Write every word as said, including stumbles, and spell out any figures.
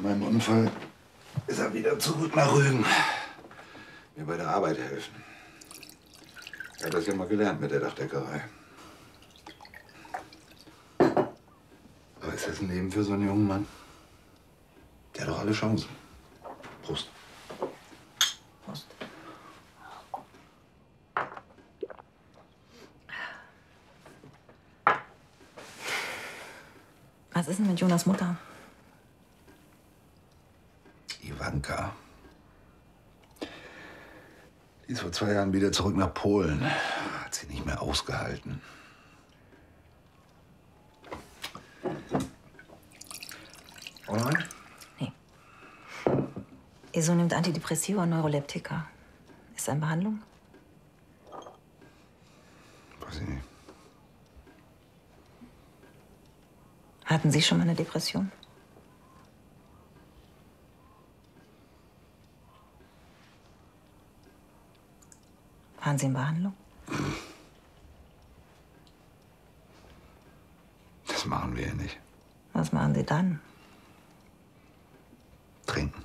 meinem Unfall ist er wieder zurück nach Rügen. Mir bei der Arbeit helfen. Er hat das ja mal gelernt mit der Dachdeckerei. Aber ist das ein Leben für so einen jungen Mann? Der hat doch alle Chancen. Prost. Prost. Was ist denn mit Jonas Mutter? Ivanka. Die ist vor zwei Jahren wieder zurück nach Polen. Hat sie nicht mehr ausgehalten. Oder? Nee. Ihr Sohn nimmt Antidepressiva und Neuroleptika. Ist er in Behandlung? Weiß ich nicht. Hatten Sie schon mal eine Depression? Waren Sie in Behandlung? Das machen wir ja nicht. Was machen Sie dann? Trinken.